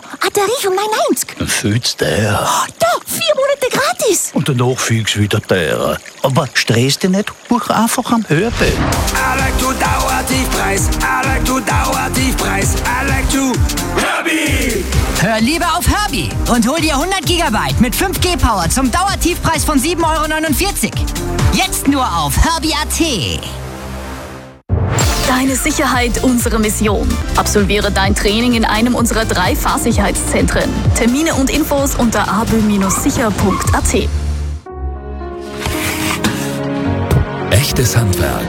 Tarif um 9,90. Viel zu teuer. Da, 4 Monate gratis. Und danach fix wieder teurer. Aber stress dich nicht, buch einfach am Hörte. I like to Dauertiefpreis. I like to Dauertiefpreis. I like to Herbie. Hör lieber auf Herbie und hol dir 100 GB mit 5G Power zum Dauertiefpreis von 7,49 €. Jetzt nur auf Herbie.at. Deine Sicherheit, unsere Mission. Absolviere dein Training in einem unserer 3 Fahrsicherheitszentren. Termine und Infos unter abö-sicher.at. Echtes Handwerk.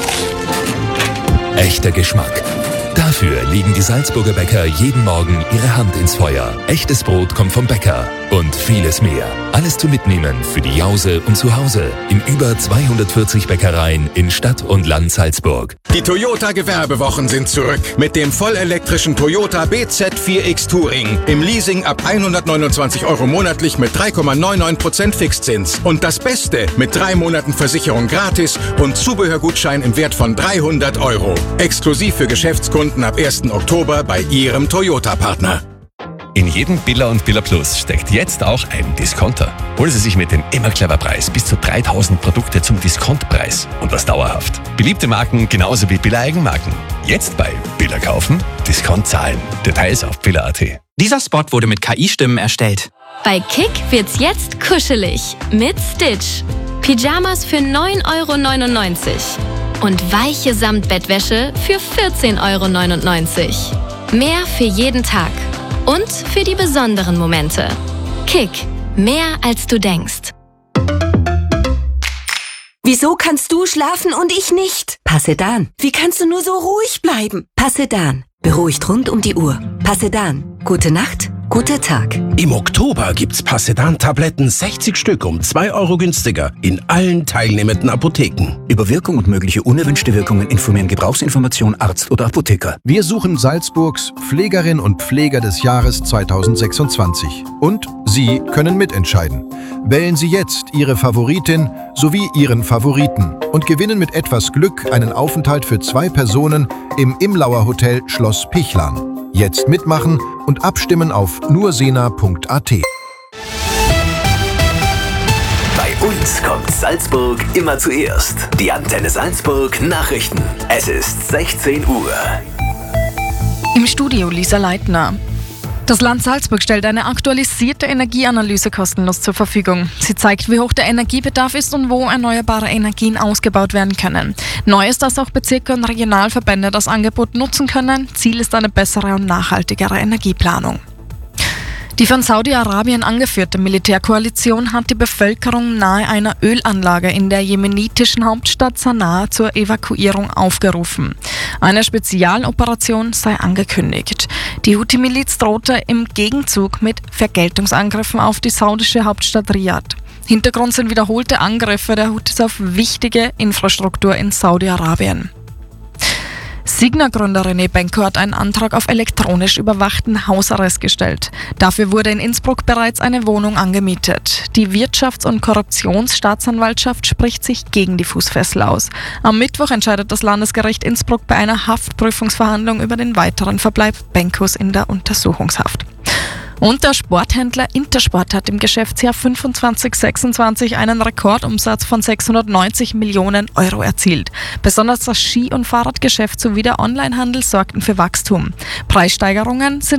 Echter Geschmack. Dafür legen die Salzburger Bäcker jeden Morgen ihre Hand ins Feuer. Echtes Brot kommt vom Bäcker. Und vieles mehr. Alles zum Mitnehmen für die Jause und zu Hause. In über 240 Bäckereien in Stadt und Land Salzburg. Die Toyota Gewerbewochen sind zurück. Mit dem vollelektrischen Toyota BZ4X Touring. Im Leasing ab 129 € monatlich mit 3,99% Fixzins. Und das Beste, mit 3 Monaten Versicherung gratis und Zubehörgutschein im Wert von 300 €. Exklusiv für Geschäftskunden ab 1. Oktober bei Ihrem Toyota-Partner. In jedem Billa und Billa Plus steckt jetzt auch ein Discounter. Holen Sie sich mit dem Immer Clever Preis bis zu 3000 Produkte zum Diskontpreis und das dauerhaft. Beliebte Marken genauso wie Billa Eigenmarken. Jetzt bei Billa kaufen, Discount zahlen. Details auf billa.at. Dieser Spot wurde mit KI-Stimmen erstellt. Bei Kick wird's jetzt kuschelig mit Stitch. Pyjamas für 9,99 € und weiche Samtbettwäsche für 14,99 €. Mehr für jeden Tag. Und für die besonderen Momente. Kick. Mehr als du denkst. Wieso kannst du schlafen und ich nicht? Passedan. Wie kannst du nur so ruhig bleiben? Passedan. Beruhigt rund um die Uhr. Passedan. Gute Nacht, guter Tag. Im Oktober gibt's Passedan-Tabletten 60 Stück um 2 € günstiger in allen teilnehmenden Apotheken. Über Wirkung und mögliche unerwünschte Wirkungen informieren Gebrauchsinformation Arzt oder Apotheker. Wir suchen Salzburgs Pflegerin und Pfleger des Jahres 2026. Und Sie können mitentscheiden. Wählen Sie jetzt Ihre Favoritin sowie Ihren Favoriten und gewinnen mit etwas Glück einen Aufenthalt für 2 Personen im Imlauer Hotel Schloss Pichlan. Jetzt mitmachen und abstimmen auf nursena.at. Bei uns kommt Salzburg immer zuerst. Die Antenne Salzburg Nachrichten. Es ist 16 Uhr. Im Studio Lisa Leitner. Das Land Salzburg stellt eine aktualisierte Energieanalyse kostenlos zur Verfügung. Sie zeigt, wie hoch der Energiebedarf ist und wo erneuerbare Energien ausgebaut werden können. Neu ist, dass auch Bezirke und Regionalverbände das Angebot nutzen können. Ziel ist eine bessere und nachhaltigere Energieplanung. Die von Saudi-Arabien angeführte Militärkoalition hat die Bevölkerung nahe einer Ölanlage in der jemenitischen Hauptstadt Sanaa zur Evakuierung aufgerufen. Eine Spezialoperation sei angekündigt. Die Houthi-Miliz drohte im Gegenzug mit Vergeltungsangriffen auf die saudische Hauptstadt Riad. Hintergrund sind wiederholte Angriffe der Houthis auf wichtige Infrastruktur in Saudi-Arabien. Signa-Gründer René Benko hat einen Antrag auf elektronisch überwachten Hausarrest gestellt. Dafür wurde in Innsbruck bereits eine Wohnung angemietet. Die Wirtschafts- und Korruptionsstaatsanwaltschaft spricht sich gegen die Fußfessel aus. Am Mittwoch entscheidet das Landesgericht Innsbruck bei einer Haftprüfungsverhandlung über den weiteren Verbleib Benkos in der Untersuchungshaft. Und der Sporthändler Intersport hat im Geschäftsjahr 25/26 einen Rekordumsatz von 690 Millionen € erzielt. Besonders das Ski- und Fahrradgeschäft sowie der Onlinehandel sorgten für Wachstum. Preissteigerungen sind